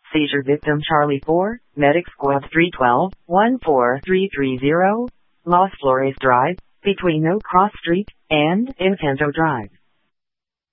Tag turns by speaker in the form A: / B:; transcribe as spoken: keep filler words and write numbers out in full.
A: Seizure victim Charlie four, Medic Squad three twelve, one four three three zero, Los Flores Drive, between No Cross Street and Encanto Drive.